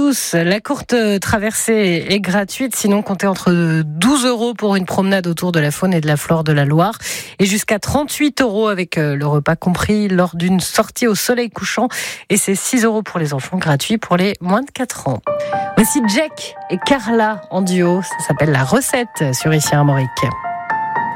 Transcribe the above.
douce. La courte traversée est gratuite, sinon comptez entre 12 € pour une promenade autour de la faune et de la flore de la Loire et jusqu'à 38 € avec le repas compris lors d'une sortie au soleil couchant. Et c'est 6 € pour les enfants, gratuit pour les moins de 4 ans. Voici Jack et Carla en duo. Ça s'appelle La Recette sur Ici Armorique.